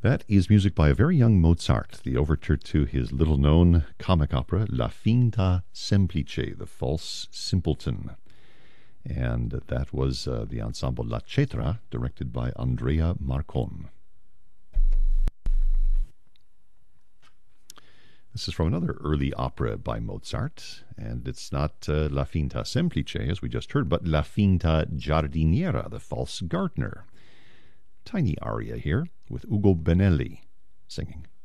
That is music by a very young Mozart, the overture to his little-known comic opera La Finta Semplice, The False Simpleton. And that was the ensemble La Cetra, directed by Andrea Marcon. This is from another early opera by Mozart, and it's not La Finta Semplice, as we just heard, but La Finta Giardiniera, The False Gardener. Tiny aria here, with Ugo Benelli singing.